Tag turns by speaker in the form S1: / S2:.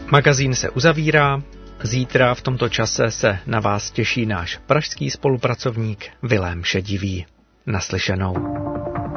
S1: Magazín se uzavírá. Zítra v tomto čase se na vás těší náš pražský spolupracovník Vilém Šedivý. Naslyšenou.